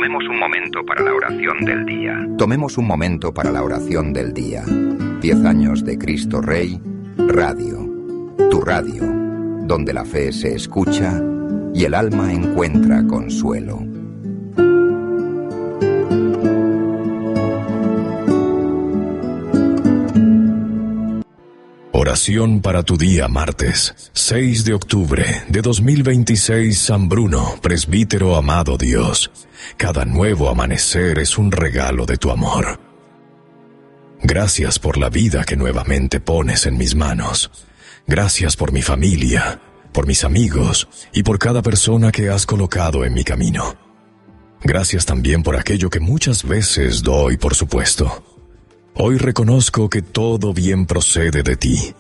Tomemos un momento para la oración del día. Tomemos un momento para la oración del día. 10 años de Cristo Rey, Radio. Tu radio, donde la fe se escucha y el alma encuentra consuelo. Oración para tu día martes, 6 de octubre de 2026, San Bruno, presbítero amado Dios. Cada nuevo amanecer es un regalo de tu amor. Gracias por la vida que nuevamente pones en mis manos. Gracias por mi familia, por mis amigos y por cada persona que has colocado en mi camino. Gracias también por aquello que muchas veces doy por supuesto. Hoy reconozco que todo bien procede de ti.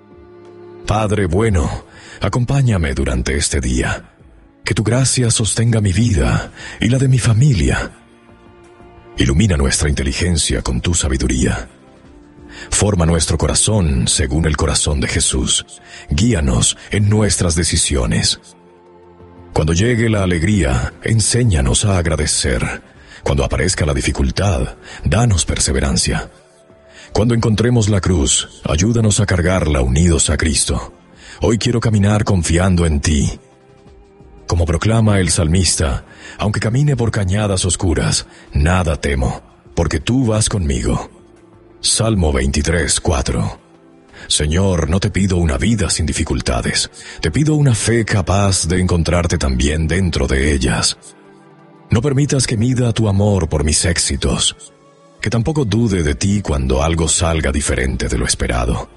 Padre bueno, acompáñame durante este día. Que tu gracia sostenga mi vida y la de mi familia. Ilumina nuestra inteligencia con tu sabiduría. Forma nuestro corazón según el corazón de Jesús. Guíanos en nuestras decisiones. Cuando llegue la alegría, enséñanos a agradecer. Cuando aparezca la dificultad, danos perseverancia. Cuando encontremos la cruz, ayúdanos a cargarla unidos a Cristo. Hoy quiero caminar confiando en ti. Como proclama el salmista, aunque camine por cañadas oscuras, nada temo, porque tú vas conmigo. Salmo 23, 4. Señor, no te pido una vida sin dificultades, te pido una fe capaz de encontrarte también dentro de ellas. No permitas que mida tu amor por mis éxitos, que tampoco dude de ti cuando algo salga diferente de lo esperado.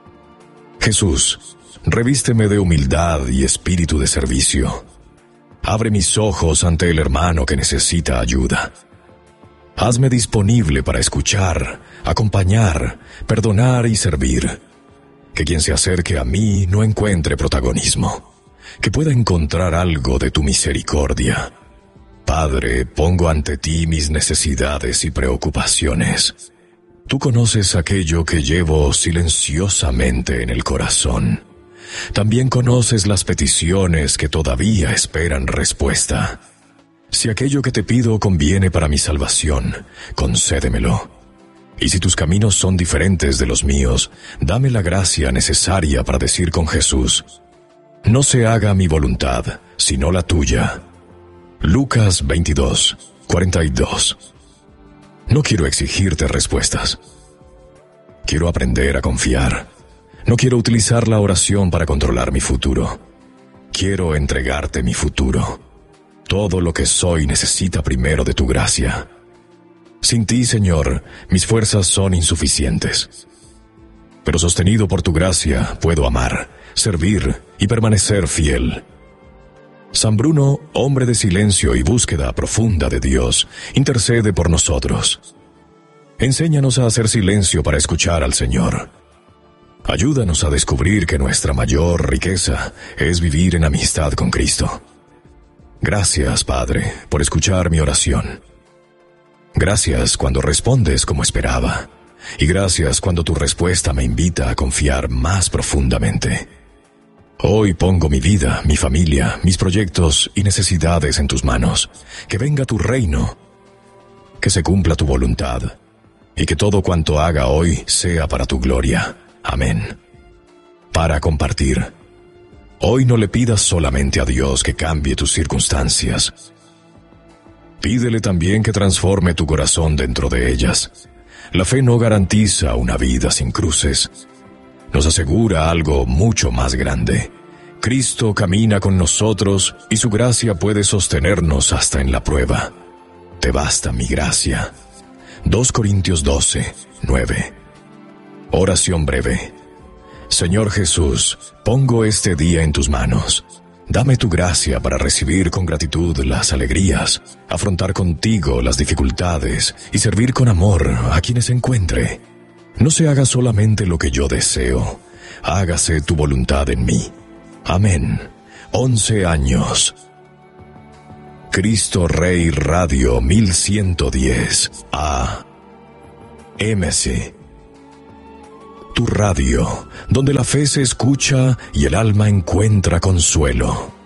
Jesús, revísteme de humildad y espíritu de servicio. Abre mis ojos ante el hermano que necesita ayuda. Hazme disponible para escuchar, acompañar, perdonar y servir. Que quien se acerque a mí no encuentre protagonismo, que pueda encontrar algo de tu misericordia. Padre, pongo ante ti mis necesidades y preocupaciones. Tú conoces aquello que llevo silenciosamente en el corazón. También conoces las peticiones que todavía esperan respuesta. Si aquello que te pido conviene para mi salvación, concédemelo. Y si tus caminos son diferentes de los míos, dame la gracia necesaria para decir con Jesús: no se haga mi voluntad, sino la tuya. Lucas 22, 42. No quiero exigirte respuestas. Quiero aprender a confiar. No quiero utilizar la oración para controlar mi futuro. Quiero entregarte mi futuro. Todo lo que soy necesita primero de tu gracia. Sin ti, Señor, mis fuerzas son insuficientes. Pero sostenido por tu gracia, puedo amar, servir y permanecer fiel. San Bruno, hombre de silencio y búsqueda profunda de Dios, intercede por nosotros. Enséñanos a hacer silencio para escuchar al Señor. Ayúdanos a descubrir que nuestra mayor riqueza es vivir en amistad con Cristo. Gracias, Padre, por escuchar mi oración. Gracias cuando respondes como esperaba, y gracias cuando tu respuesta me invita a confiar más profundamente. Hoy pongo mi vida, mi familia, mis proyectos y necesidades en tus manos. Que venga tu reino, que se cumpla tu voluntad, y que todo cuanto haga hoy sea para tu gloria. Amén. Para compartir. Hoy no le pidas solamente a Dios que cambie tus circunstancias. Pídele también que transforme tu corazón dentro de ellas. La fe no garantiza una vida sin cruces. Nos asegura algo mucho más grande. Cristo camina con nosotros y su gracia puede sostenernos hasta en la prueba. Te basta mi gracia. 2 Corintios 12, 9. Oración breve. Señor Jesús, pongo este día en tus manos. Dame tu gracia para recibir con gratitud las alegrías, afrontar contigo las dificultades y servir con amor a quienes encuentre. No se haga solamente lo que yo deseo, hágase tu voluntad en mí. Amén. 11 años. Cristo Rey Radio 1110 AM. Tu radio, donde la fe se escucha y el alma encuentra consuelo.